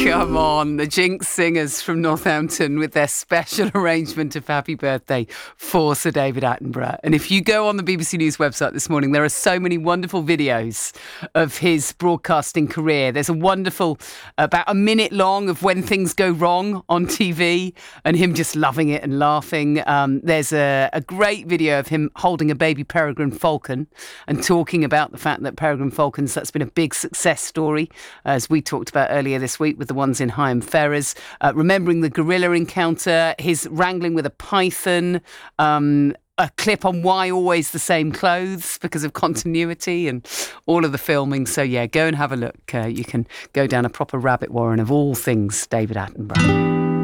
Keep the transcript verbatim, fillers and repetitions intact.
Come on, the Jinx Singers from Northampton with their special arrangement of Happy Birthday for Sir David Attenborough. And if you go on the B B C News website this morning, there are so many wonderful videos of his broadcasting career. There's a wonderful, about a minute long, of when things go wrong on T V and him just loving it and laughing. Um, there's a, a great video of him holding a baby peregrine falcon and talking about the fact that peregrine falcons, that's been a big success story, as we talked about earlier this week with the ones in Higham Ferrers, uh, remembering the gorilla encounter, his wrangling with a python, um, a clip on why always the same clothes because of continuity and all of the filming. So yeah, go and have a look. Uh, you can go down a proper rabbit warren of all things David Attenborough.